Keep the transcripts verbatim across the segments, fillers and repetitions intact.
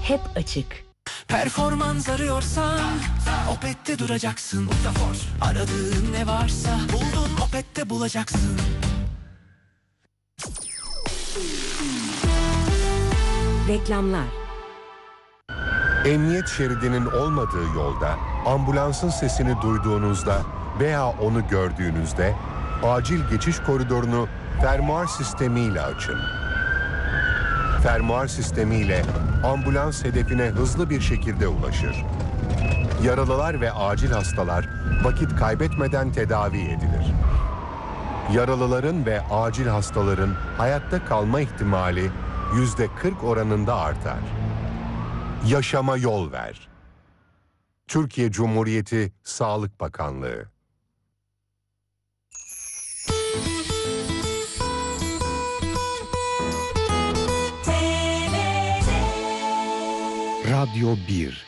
hep açık. Performans arıyorsan Opet'te duracaksın. Aradığın ne varsa buldun, Opet'te bulacaksın. Reklamlar. Emniyet şeridinin olmadığı yolda ambulansın sesini duyduğunuzda veya onu gördüğünüzde acil geçiş koridorunu fermuar sistemiyle açın. Fermuar sistemiyle ambulans hedefine hızlı bir şekilde ulaşır. Yaralılar ve acil hastalar vakit kaybetmeden tedavi edilir. Yaralıların ve acil hastaların hayatta kalma ihtimali yüzde kırk oranında artar. Yaşama yol ver. Türkiye Cumhuriyeti Sağlık Bakanlığı. Radyo bir.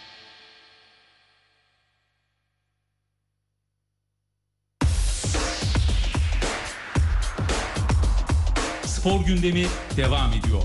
Spor gündemi devam ediyor.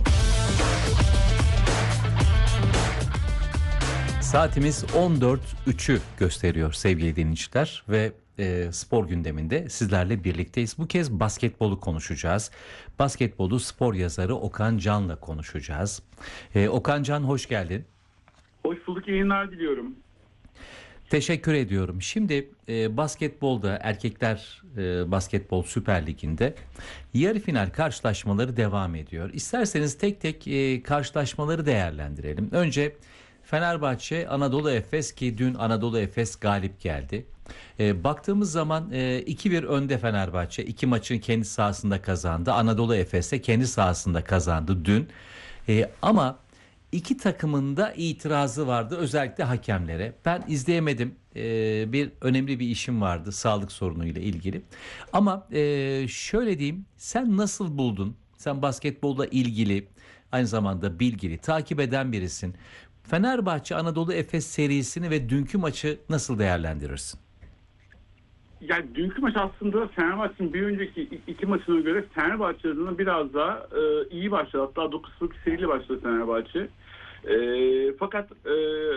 Saatimiz on dört üçü gösteriyor sevgili dinleyiciler ve e, spor gündeminde sizlerle birlikteyiz. Bu kez basketbolu konuşacağız. Basketbolu spor yazarı Okan Can'la konuşacağız. E, Okan Can, hoş geldin. Hoş bulduk, yayınlar diliyorum. Teşekkür ediyorum. Şimdi e, basketbolda erkekler e, basketbol Süper Ligi'nde yarı final karşılaşmaları devam ediyor. İsterseniz tek tek e, karşılaşmaları değerlendirelim. Önce Fenerbahçe Anadolu Efes, ki dün Anadolu Efes galip geldi. E, baktığımız zaman e, iki bir önde Fenerbahçe. İki maçın kendi sahasında kazandı. Anadolu Efes de kendi sahasında kazandı dün. E, ama İki takımın da itirazı vardı, özellikle hakemlere. Ben izleyemedim. Ee, bir önemli bir işim vardı sağlık sorunuyla ilgili. Ama e, şöyle diyeyim, sen nasıl buldun? Sen basketbolla ilgili, aynı zamanda bilgili, takip eden birisin. Fenerbahçe Anadolu Efes serisini ve dünkü maçı nasıl değerlendirirsin? Yani dünkü maç aslında Fenerbahçe'nin bir önceki iki maçına göre Fenerbahçe adına biraz daha e, iyi başladı. Hatta dokuzluk seriyle başladı Fenerbahçe. E, fakat e,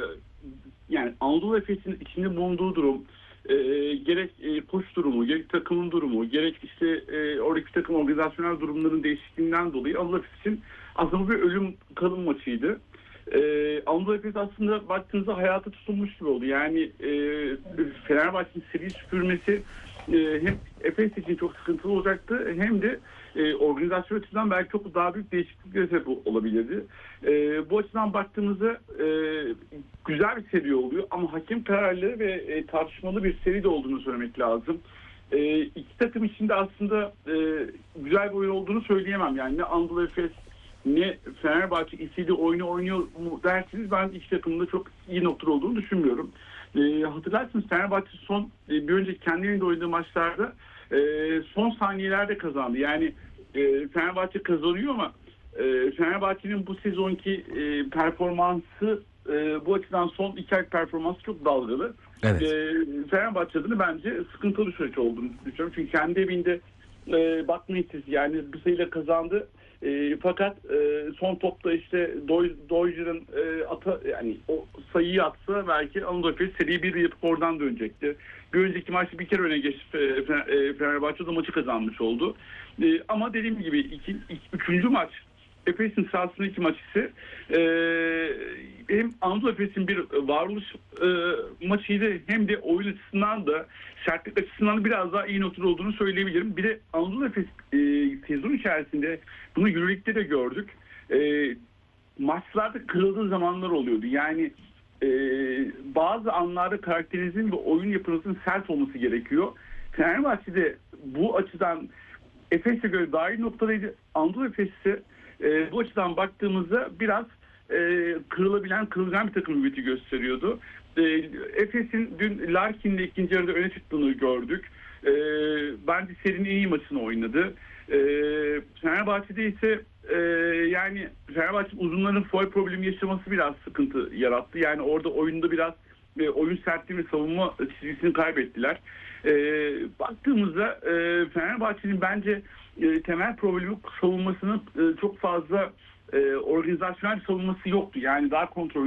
yani Anadolu Efes'in içinde bulunduğu durum, e, gerek e, koç durumu, gerek takımın durumu, gerek işte e, oradaki takım organizasyonel durumların değişikliğinden dolayı Anadolu Efes'in aslında bir ölüm kalım maçıydı. Ee, Anadolu Efes aslında baktığınızda hayata tutulmuş gibi oldu. Yani e, Fenerbahçe'nin seri süpürmesi e, hem Efes için çok sıkıntılı olacaktı, hem de e, organizasyon açısından belki çok daha büyük değişikliklere sebep olabilirdi. E, bu açıdan baktığımızda e, güzel bir seri oluyor ama hakem kararları ve e, tartışmalı bir seri de olduğunu söylemek lazım. E, iki takım içinde aslında e, güzel bir oyun olduğunu söyleyemem. Yani ne Anadolu Efes ne Fenerbahçe istediği oyunu oynuyor mu dersiniz, ben iki takımın da çok iyi noktalar olduğunu düşünmüyorum. E, hatırlarsınız Fenerbahçe son e, bir önceki kendi evinde oynadığı maçlarda e, son saniyelerde kazandı. Yani e, Fenerbahçe kazanıyor ama e, Fenerbahçe'nin bu sezonki e, performansı e, bu açıdan son iki ay performansı çok dalgalı. Evet. E, Fenerbahçe adına bence sıkıntılı bir süreç olduğunu düşünüyorum. Çünkü kendi evinde e, bakmayın siz, yani bir sayıyla kazandı. E, fakat e, son topta işte Doyer'ın e, ata yani o sayıyı atsa belki Anadolu Efes seri bir yapıp oradan dönecekti. Bir önceki maçta bir kere öne geçti e, Fenerbahçe de maçı kazanmış oldu. E, ama dediğim gibi iki, iki, üçüncü maç Efes'in sahasındaki maç ise e, hem Anadolu Efes'in bir varoluş e, maçıydı, hem de oyun açısından da sertlik açısından da biraz daha iyi noktada olduğunu söyleyebilirim. Bir de Anadolu Efes e, sezon içerisinde bunu Euroleague'de de gördük. E, maçlarda kırıldığı zamanlar oluyordu. Yani e, bazı anlarda karakterinizin ve oyun yapınızın sert olması gerekiyor. Fenerbahçe'de bu açıdan Efes'e göre daha iyi noktadaydı. Anadolu Efes'e e, bu açıdan baktığımızda biraz e, kırılabilen, kırılgan bir takım hüviyeti gösteriyordu. E, Efes'in dün Larkin'le ikinci yarıda öne çıktığını gördük. E, bence serinin en iyi maçını oynadı. E, Fenerbahçe'de ise e, yani Fenerbahçe uzunların foul problemi yaşaması biraz sıkıntı yarattı. Yani orada oyunda biraz e, oyun sertliği ve savunma çizgisini kaybettiler. E, baktığımızda e, Fenerbahçe'nin bence e, temel problemi savunmasının e, çok fazla e, organizasyonel savunması yoktu. Yani daha kontrol